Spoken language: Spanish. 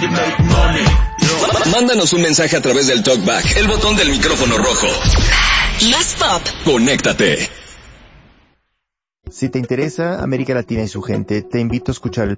Mándanos un mensaje a través del TalkBack, el botón del micrófono rojo. Más pop. Conéctate. Si te interesa América Latina y su gente, te invito a escuchar el